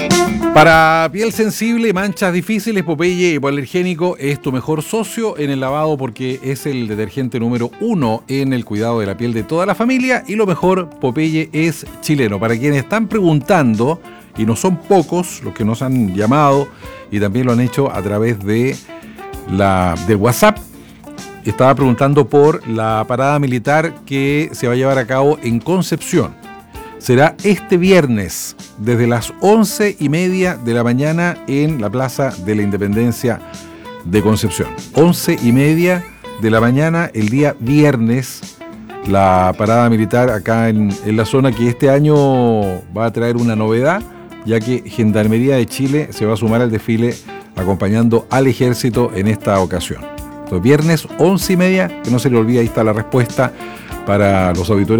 Para piel sensible y manchas difíciles, Popeye Hipoalergénico es tu mejor socio en el lavado porque es el detergente número 1 en el cuidado de la piel de toda la familia. Y lo mejor, Popeye es chileno. Para quienes están preguntando, y no son pocos los que nos han llamado y también lo han hecho a través de del WhatsApp, estaba preguntando por la parada militar que se va a llevar a cabo en Concepción. Será este viernes desde las 11:30 de la mañana en la Plaza de la Independencia de Concepción. 11:30 de la mañana el día viernes, la parada militar acá en la zona, que este año va a traer una novedad, ya que Gendarmería de Chile se va a sumar al desfile acompañando al ejército en esta ocasión. Entonces, viernes 11:30, que no se le olvide, ahí está la respuesta para los auditores